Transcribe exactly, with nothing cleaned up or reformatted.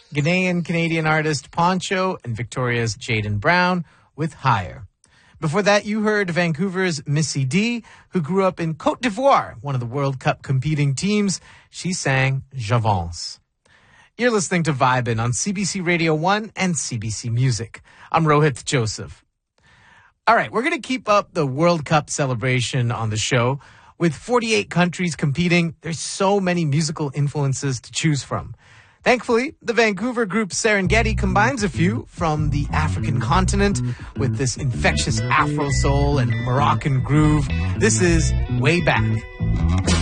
Ghanaian-Canadian artist Poncho and Victoria's Jaden Brown with Higher. Before that, you heard Vancouver's Missy D, who grew up in Côte d'Ivoire, one of the World Cup competing teams. She sang J'avance. You're listening to Vibin' on C B C Radio one and C B C Music. I'm Rohit Joseph. All right, we're going to keep up the World Cup celebration on the show. With forty-eight countries competing, there's so many musical influences to choose from. Thankfully, the Vancouver group Serengeti combines a few from the African continent with this infectious Afro soul and Moroccan groove. This is Way Back.